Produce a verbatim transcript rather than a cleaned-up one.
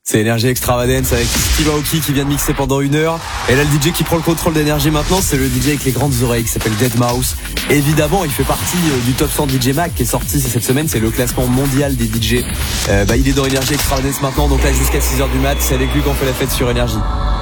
C'est Énergie Extravagance avec Steve Aoki qui vient de mixer pendant une heure. Et là, le D J qui prend le contrôle d'Énergie maintenant, c'est le D J avec les grandes oreilles qui s'appelle deadmau five. Évidemment, il fait partie du top cent D J Mag qui est sorti cette semaine. C'est le classement mondial des D J. Euh, bah, il est dans Énergie Extravagance maintenant, donc là jusqu'à six heures du mat. C'est avec lui qu'on fait la fête sur Énergie.